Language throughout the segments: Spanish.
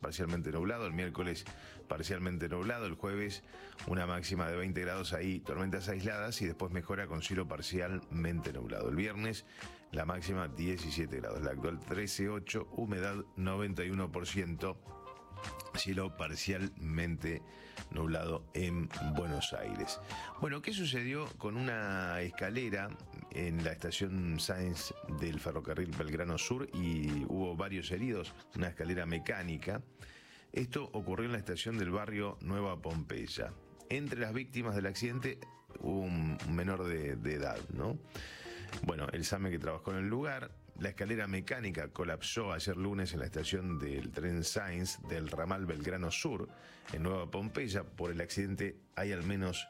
parcialmente nublado, el miércoles parcialmente nublado, el jueves una máxima de 20 grados ahí, tormentas aisladas y después mejora con cielo parcialmente nublado. El viernes la máxima 17 grados, la actual 13,8, humedad 91%. Cielo parcialmente nublado en Buenos Aires. Bueno, ¿qué sucedió con una escalera en la estación Sáenz del ferrocarril Belgrano Sur y hubo varios heridos? Una escalera mecánica. Esto ocurrió en la estación del barrio Nueva Pompeya. Entre las víctimas del accidente hubo un menor de edad, ¿no? Bueno, el SAME que trabajó en el lugar. La escalera mecánica colapsó ayer lunes en la estación del tren Sáenz del ramal Belgrano Sur, en Nueva Pompeya. Por el accidente hay al menos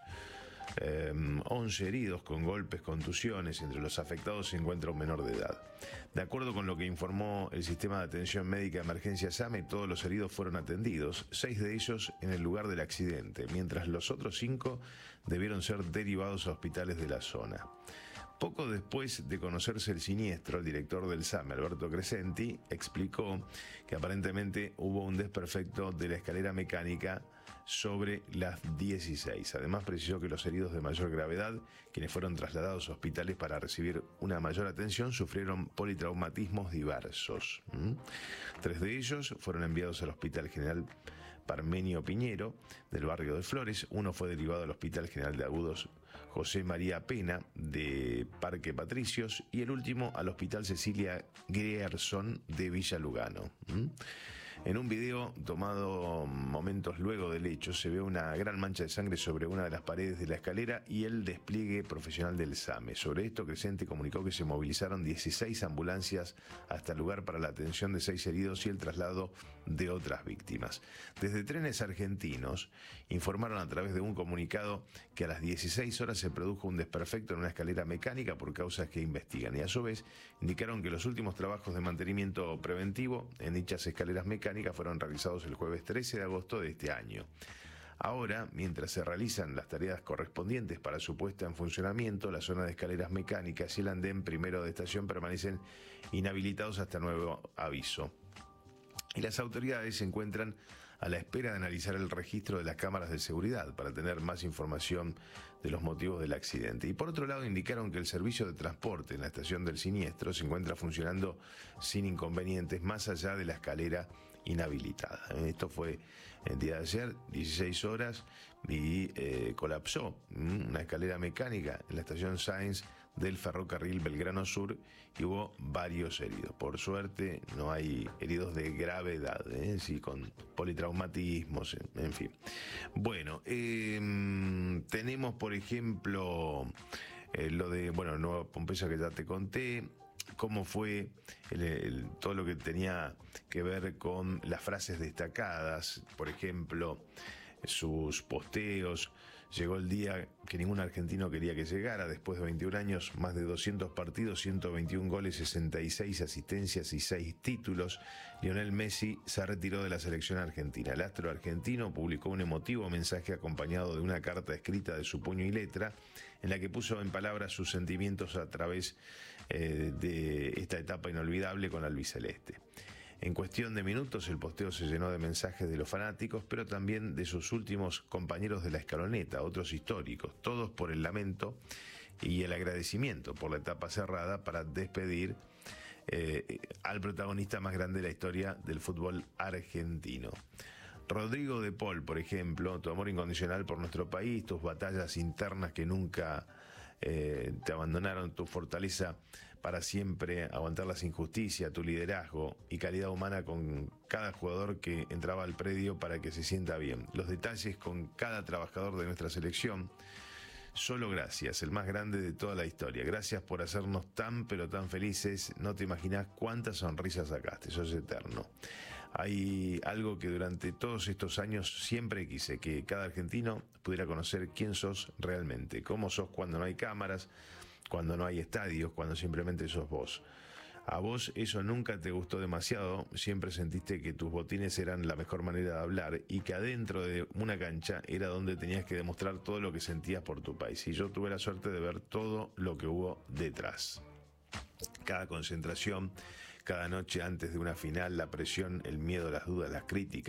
11 heridos con golpes, contusiones. Entre los afectados se encuentra un menor de edad. De acuerdo con lo que informó el Sistema de Atención Médica de Emergencia SAME, todos los heridos fueron atendidos, 6 de ellos en el lugar del accidente, mientras los otros 5 debieron ser derivados a hospitales de la zona. Poco después de conocerse el siniestro, el director del SAME, Alberto Crescenti, explicó que aparentemente hubo un desperfecto de la escalera mecánica sobre las 16. Además, precisó que los heridos de mayor gravedad, quienes fueron trasladados a hospitales para recibir una mayor atención, sufrieron politraumatismos diversos. 3 de ellos fueron enviados al Hospital General Parmenio Piñero del barrio de Flores. Uno fue derivado al Hospital General de Agudos José María Pena de Parque Patricios y el último al Hospital Cecilia Grierson de Villa Lugano. En un video tomado momentos luego del hecho se ve una gran mancha de sangre sobre una de las paredes de la escalera y el despliegue profesional del SAME. Sobre esto, Crescenti comunicó que se movilizaron 16 ambulancias hasta el lugar para la atención de 6 heridos y el traslado de otras víctimas. Desde Trenes Argentinos informaron a través de un comunicado que a las 16 horas se produjo un desperfecto en una escalera mecánica por causas que investigan y a su vez indicaron que los últimos trabajos de mantenimiento preventivo en dichas escaleras mecánicas fueron realizados el jueves 13 de agosto de este año. Ahora, mientras se realizan las tareas correspondientes para su puesta en funcionamiento, la zona de escaleras mecánicas y el andén primero de estación permanecen inhabilitados hasta nuevo aviso. Y las autoridades se encuentran a la espera de analizar el registro de las cámaras de seguridad para tener más información de los motivos del accidente. Y por otro lado, indicaron que el servicio de transporte en la estación del siniestro se encuentra funcionando sin inconvenientes más allá de la escalera inhabilitada. Esto fue el día de ayer, 16 horas, y colapsó una escalera mecánica en la estación Sáenz del ferrocarril Belgrano Sur y hubo varios heridos. Por suerte no hay heridos de gravedad, sí, con politraumatismos, en fin. Bueno, tenemos por ejemplo lo de, Nueva Pompeya que ya te conté. Cómo fue todo lo que tenía que ver con las frases destacadas, por ejemplo, sus posteos. Llegó el día que ningún argentino quería que llegara. Después de 21 años, más de 200 partidos, 121 goles, 66 asistencias y 6 títulos, Lionel Messi se retiró de la selección argentina. El astro argentino publicó un emotivo mensaje acompañado de una carta escrita de su puño y letra, en la que puso en palabras sus sentimientos a través de esta etapa inolvidable con la albiceleste. En cuestión de minutos el posteo se llenó de mensajes de los fanáticos, pero también de sus últimos compañeros de la escaloneta, otros históricos, todos por el lamento y el agradecimiento por la etapa cerrada para despedir al protagonista más grande de la historia del fútbol argentino. Rodrigo de Paul, por ejemplo, tu amor incondicional por nuestro país, tus batallas internas que nunca te abandonaron, tu fortaleza para siempre aguantar las injusticias, tu liderazgo y calidad humana con cada jugador que entraba al predio para que se sienta bien, los detalles con cada trabajador de nuestra selección. Solo gracias, el más grande de toda la historia. Gracias por hacernos tan pero tan felices. No te imaginás cuántas sonrisas sacaste, sos eterno. Hay algo que durante todos estos años siempre quise, que cada argentino pudiera conocer quién sos realmente, cómo sos cuando no hay cámaras, cuando no hay estadios, cuando simplemente sos vos. A vos eso nunca te gustó demasiado, siempre sentiste que tus botines eran la mejor manera de hablar y que adentro de una cancha era donde tenías que demostrar todo lo que sentías por tu país. Y yo tuve la suerte de ver todo lo que hubo detrás. Cada concentración, cada noche antes de una final, la presión, el miedo, las dudas, las críticas.